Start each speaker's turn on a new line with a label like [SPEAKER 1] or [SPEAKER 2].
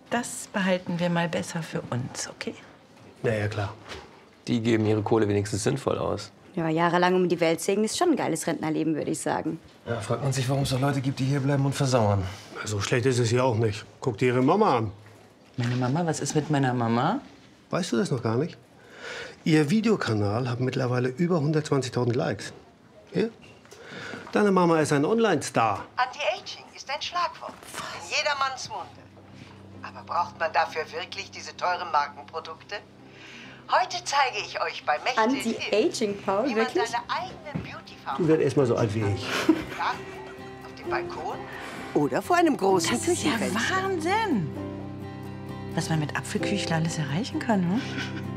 [SPEAKER 1] Das behalten wir mal besser für uns, okay?
[SPEAKER 2] Na ja, klar.
[SPEAKER 3] Die geben ihre Kohle wenigstens sinnvoll aus.
[SPEAKER 4] Ja, jahrelang um die Welt segeln ist schon ein geiles Rentnerleben, würde ich sagen.
[SPEAKER 3] Ja, fragt man sich, warum es so Leute gibt, die hier bleiben und versauern.
[SPEAKER 2] So schlecht ist es hier auch nicht. Guck dir ihre Mama an.
[SPEAKER 1] Meine Mama? Was ist mit meiner Mama?
[SPEAKER 2] Weißt du das noch gar nicht? Ihr Videokanal hat mittlerweile über 120.000 Likes. Hier? Deine Mama ist ein Online-Star.
[SPEAKER 5] Anti-Aging ist ein Schlagwort. In jedermanns Munde. Aber braucht man dafür wirklich diese teuren Markenprodukte? Heute zeige ich euch bei Mächtig
[SPEAKER 4] Anti-Aging, Paul,
[SPEAKER 5] wie man
[SPEAKER 4] wirklich?
[SPEAKER 5] seine eigene Beauty-Farm
[SPEAKER 2] Du wirst erst mal so alt wie ich.
[SPEAKER 5] auf dem Balkon oder vor einem großen
[SPEAKER 1] Das ist ja
[SPEAKER 5] Küchenfenster.
[SPEAKER 1] Wahnsinn! Was man mit Apfelküchler alles erreichen kann, hm?